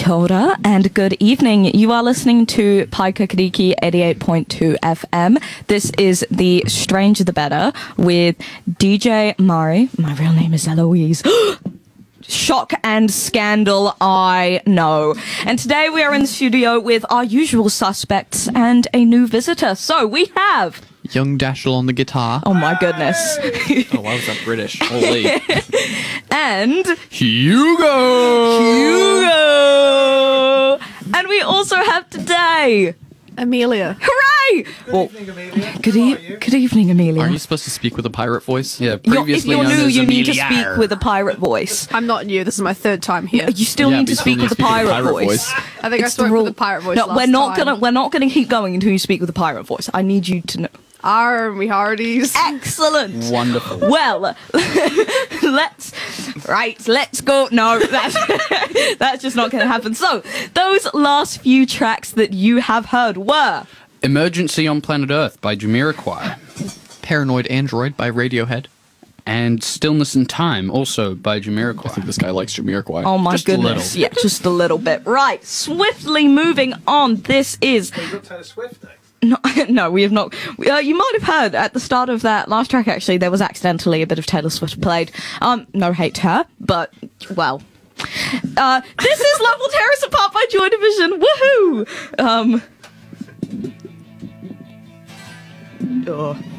Kia ora and good evening. You are listening to Pai Kakariki 88.2 FM. This is the Stranger the Better with DJ Mari. My real name is Eloise. Shock and scandal, I know. And today we are in the studio with our usual suspects and a new visitor. So we have... Young Dashel on the guitar. Oh my goodness. Oh, why was that British? Holy. And... Hugo! And we also have today... Amelia. Hooray! Good evening, Amelia. Good evening, Amelia. Are you supposed to speak with a pirate voice? Yeah, If previously you're known new, as you need to Amelia. speak with a pirate voice. I'm not new. This is my third time here. You still Yeah, need but to you still speak need with a to speak with a pirate pirate voice. voice. I think I It's the spoke rule. with the pirate voice No, last we're not time. gonna keep going until you speak with a pirate voice. I need you to know. Are we hardies? Excellent. Wonderful. Well, let's go. No, that's just not going to happen. So, those last few tracks that you have heard were Emergency on Planet Earth by Jamiroquai. Paranoid Android by Radiohead. And Stillness in Time, also by Jamiroquai. I think this guy likes Jamiroquai. oh my Just goodness, a little. yeah, just a little bit. Right, swiftly moving on. This is You've got Taylor Swift next. no, we have not. You might have heard at the start of that last track. Actually, there was accidentally a bit of Taylor Swift played. No hate to her, but well. This is Love Will Tear Us Apart by Joy Division. Woohoo!